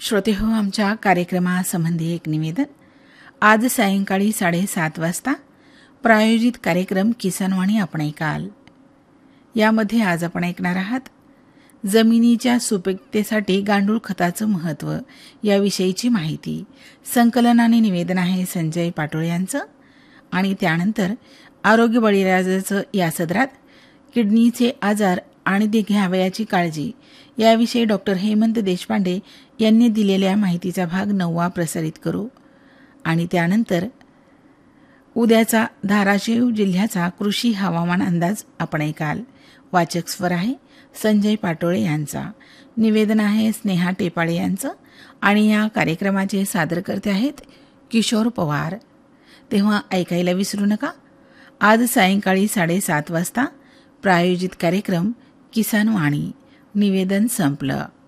श्रोते हो, आमच्या कार्यक्रमासंबंधी एक निवेदन. आज सायंकाळी 7:30 वाजता प्रायोजित कार्यक्रम किसानवाणी आपण ऐकाल. यामध्ये आज आपण ऐकणार आहात जमिनीच्या सुपीकतेसाठी गांडूळ खताचं महत्त्व याविषयीची माहिती. संकलन आणि निवेदन आहे संजय पाटोळे यांचं. आणि त्यानंतर आरोग्य बळीराजाचं या सदरात किडनीचे आजार आणि ते घ्यावयाची काळजी याविषयी डॉक्टर हेमंत देशपांडे यांनी दिलेल्या माहितीचा भाग 9 प्रसारित करू. आणि त्यानंतर उद्याचा धाराशिव जिल्ह्याचा कृषी हवामान अंदाज आपण ऐकाल. वाचक स्वर आहे संजय पाटोळे यांचा, निवेदन आहे स्नेहा टेपाळे यांचं. आणि या कार्यक्रमाचे सादरकर्ते आहेत किशोर पवार. तेव्हा ऐकायला विसरू नका. आज सायंकाळी 7:30 वाजता प्रायोजित कार्यक्रम किसान वाणी. निवेदन संपलं.